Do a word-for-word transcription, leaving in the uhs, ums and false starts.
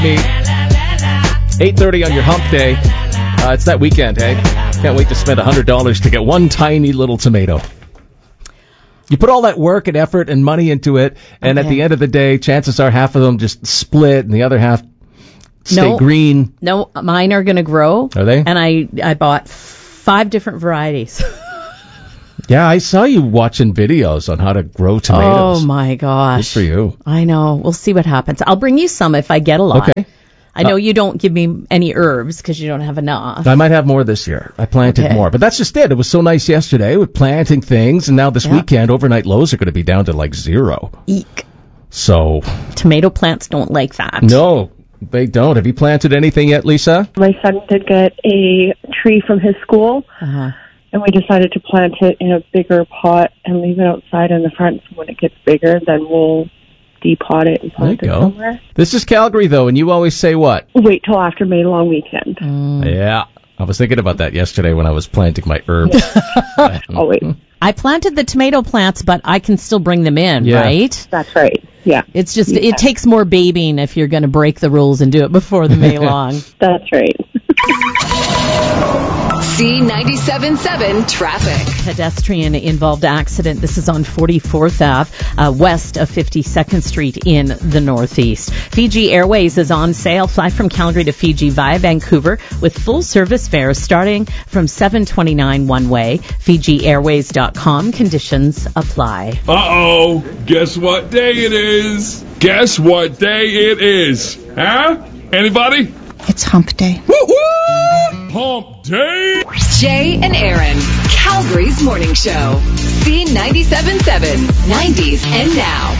Me. eight thirty on your hump day. Uh, it's that weekend, hey? Can't wait to spend one hundred dollars to get one tiny little tomato. You put all that work and effort and money into it, and okay. at the end of the day, chances are half of them just split and the other half stay no, green. No, mine are going to grow. Are they? And I, I bought five different varieties. Yeah, I saw you watching videos on how to grow tomatoes. Oh, my gosh. Good for you. I know. We'll see what happens. I'll bring you some if I get a lot. Okay. I know uh, you don't give me any herbs because you don't have enough. I might have more this year. I planted okay. more. But that's just it. It was so nice yesterday with planting things, and now this yep. weekend, overnight lows are going to be down to like zero. Eek. So. Tomato plants don't like that. No, they don't. Have you planted anything yet, Lisa? My son did get a tree from his school, uh-huh. and we decided to plant it in a bigger pot and leave it outside in the front. So when it gets bigger, then we'll depot it and plant it go. somewhere. This is Calgary, though, and you always say what? Wait till after May long weekend. Mm. Yeah. I was thinking about that yesterday when I was planting my herbs. Always. I planted the tomato plants, but I can still bring them in, yeah. right? That's right. Yeah. It's just, yeah. it takes more babying if you're going to break the rules and do it before the May long. That's right. C ninety-seven point seven traffic. Pedestrian involved accident. This is on forty-fourth Avenue, uh, west of fifty-second Street in the Northeast. Fiji Airways is on sale. Fly from Calgary to Fiji via Vancouver with full service fares starting from seven twenty-nine one way. Fiji Airways dot com. Conditions apply. Uh-oh. Guess what day it is? Guess what day it is? Huh? Anybody? It's hump day. Woo woo! Hump day! Jay and Aaron, Calgary's morning show. C ninety-seven point seven, nineties and now.